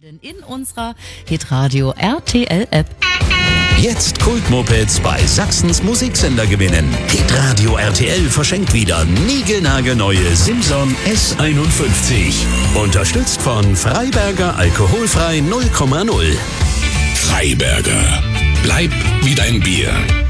In unserer Hitradio RTL App. Jetzt Kultmopeds bei Sachsens Musiksender gewinnen. Hitradio RTL verschenkt wieder niegelnagelneue Simson S51. Unterstützt von Freiberger Alkoholfrei 0,0. Freiberger. Bleib wie dein Bier.